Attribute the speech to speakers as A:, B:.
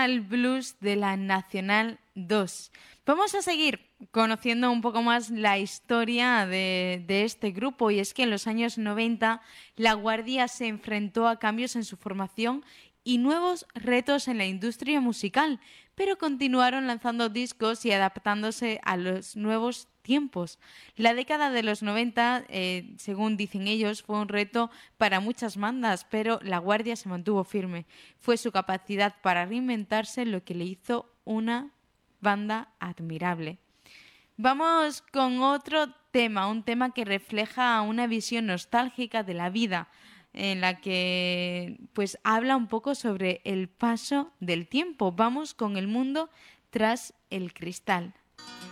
A: Al blues de la Nacional 2. Vamos a seguir conociendo un poco más la historia de este grupo, y es que en los años 90 La Guardia se enfrentó a cambios en su formación y nuevos retos en la industria musical, pero continuaron lanzando discos y adaptándose a los nuevos tiempos. La década de los 90, según dicen ellos, fue un reto para muchas bandas, pero La Guardia se mantuvo firme. Fue su capacidad para reinventarse lo que le hizo una banda admirable. Vamos con otro tema, un tema que refleja una visión nostálgica de la vida, en la que pues habla un poco sobre el paso del tiempo. Vamos con El mundo tras el cristal.